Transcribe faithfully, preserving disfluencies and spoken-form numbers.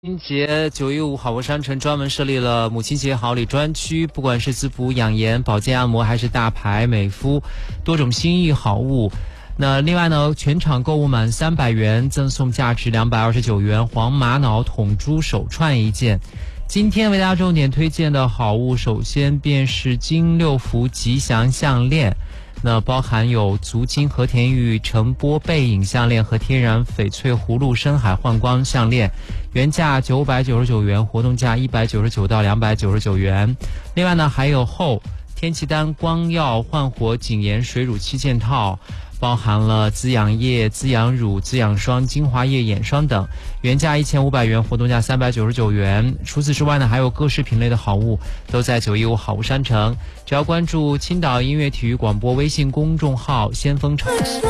母亲节九一五好物商城专门设立了母亲节好礼专区，不管是滋补养颜、保健按摩，还是大牌美肤，多种心意好物。那另外呢，全场购物满三百元赠送价值两百二十九元黄玛瑙筒珠手串一件。今天为大家重点推荐的好物，首先便是金六福吉祥项链。那包含有足金和田玉澄波背影项链和天然翡翠葫芦深海幻光项链，原价九百九十九元，活动价一百九十九到两百九十九元。另外呢，还有后天齐丹光耀焕活紧颜水乳七件套，包含了滋养液、滋养乳、滋养霜、精华液、眼霜等，原价一千五百元，活动价三百九十九元。除此之外呢，还有各式品类的好物都在九一五好物商城，只要关注青岛音乐体育广播微信公众号先锋城。